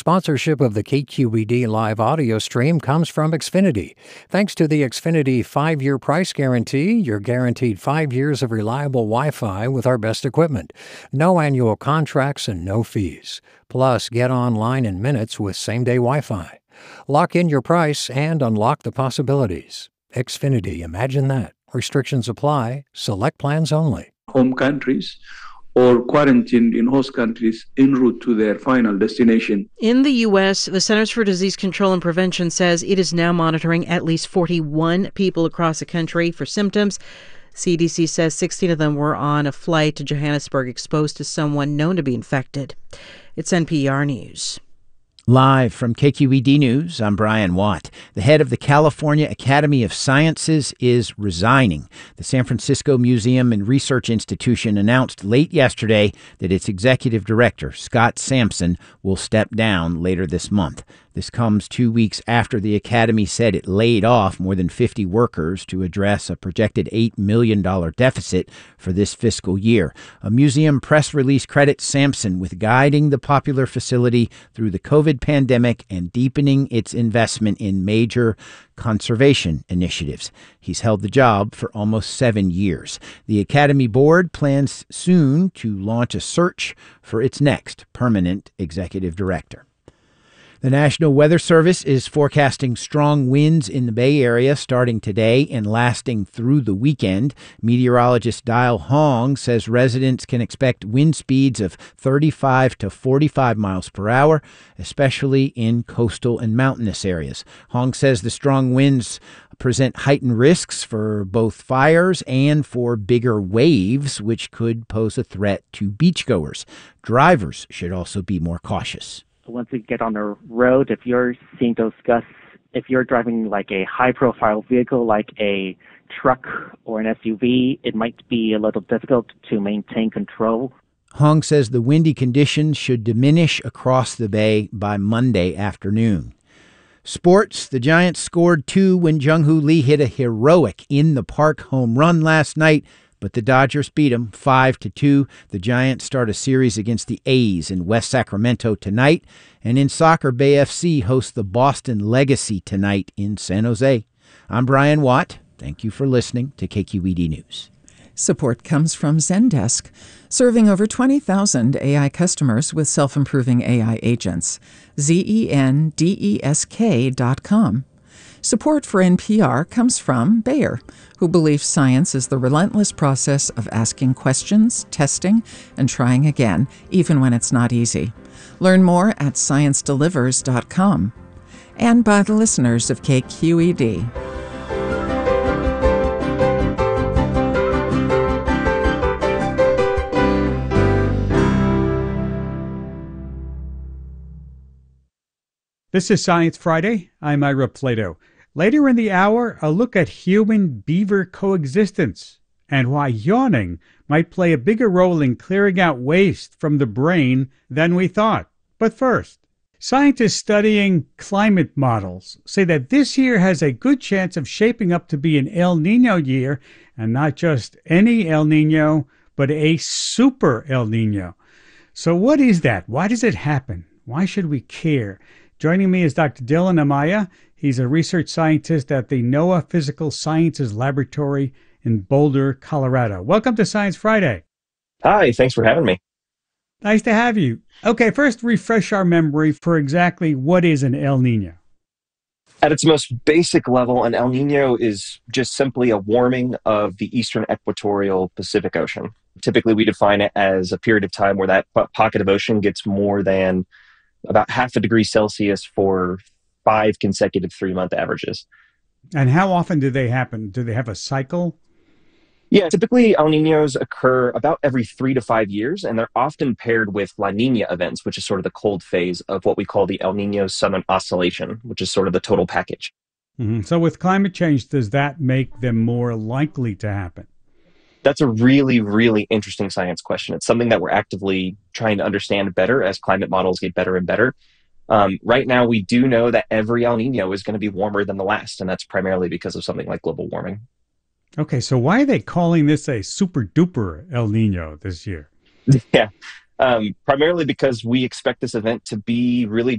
Sponsorship of the KQED live audio stream comes from Xfinity. Thanks to the Xfinity 5-year price guarantee, you're guaranteed 5 years of reliable Wi-Fi with our best equipment. No annual contracts and no fees. Plus, get online in minutes with same-day Wi-Fi. Lock in your price and unlock the possibilities. Xfinity, imagine that. Restrictions apply. Select plans only. Home countries or quarantined in host countries en route to their final destination. In the U.S., the Centers for Disease Control and Prevention says it is now monitoring at least 41 people across the country for symptoms. CDC says 16 of them were on a flight to Johannesburg exposed to someone known to be infected. It's NPR News. Live from KQED News, I'm Brian Watt. The head of the California Academy of Sciences is resigning. The San Francisco Museum and Research Institution announced late yesterday that its executive director, Scott Sampson, will step down later this month. This comes 2 weeks after the Academy said it laid off more than 50 workers to address a projected $8 million deficit for this fiscal year. A museum press release credits Sampson with guiding the popular facility through the COVID pandemic and deepening its investment in major conservation initiatives. He's held the job for almost 7 years. The Academy Board plans soon to launch a search for its next permanent executive director. The National Weather Service is forecasting strong winds in the Bay Area starting today and lasting through the weekend. Meteorologist Dial Hong says residents can expect wind speeds of 35 to 45 miles per hour, especially in coastal and mountainous areas. Hong says the strong winds present heightened risks for both fires and for bigger waves, which could pose a threat to beachgoers. Drivers should also be more cautious. Once you get on the road, if you're seeing those gusts, if you're driving like a high-profile vehicle like a truck or an SUV, it might be a little difficult to maintain control. Hong says the windy conditions should diminish across the bay by Monday afternoon. Sports, the Giants scored 2 when Jung-Hoo Lee hit a heroic in-the-park home run last night, but the Dodgers beat them 5-2. The Giants start a series against the A's in West Sacramento tonight. And in soccer, Bay FC hosts the Boston Legacy tonight in San Jose. I'm Brian Watt. Thank you for listening to KQED News. Support comes from Zendesk, serving over 20,000 AI customers with self-improving AI agents. Zendesk.com. Support for NPR comes from Bayer, who believes science is the relentless process of asking questions, testing, and trying again, even when it's not easy. Learn more at sciencedelivers.com. And by the listeners of KQED. This is Science Friday. I'm Ira Plato. Later in the hour, a look at human-beaver coexistence and why yawning might play a bigger role in clearing out waste from the brain than we thought. But first, scientists studying climate models say that this year has a good chance of shaping up to be an El Niño year, and not just any El Niño, but a super El Niño. So what is that? Why does it happen? Why should we care? Joining me is Dr. Dylan Amaya. He's a research scientist at the NOAA Physical Sciences Laboratory in Boulder, Colorado. Welcome to Science Friday. Hi, thanks for having me. Nice to have you. Okay, first refresh our memory for exactly what is an El Niño. At its most basic level, an El Niño is just simply a warming of the eastern equatorial Pacific Ocean. Typically, we define it as a period of time where that pocket of ocean gets more than about half a degree Celsius for 5 consecutive 3-month averages. And how often do they happen? Do they have a cycle? Yeah, typically El Niños occur about every 3 to 5 years, and they're often paired with La Niña events, which is sort of the cold phase of what we call the El Niño Southern Oscillation, which is sort of the total package. Mm-hmm. So with climate change, does that make them more likely to happen? That's a really, really interesting science question. It's something that we're actively trying to understand better as climate models get better and better. Right now, we do know that every El Niño is going to be warmer than the last, and that's primarily because of something like global warming. Okay, so why are they calling this a super-duper El Niño this year? Yeah, primarily because we expect this event to be really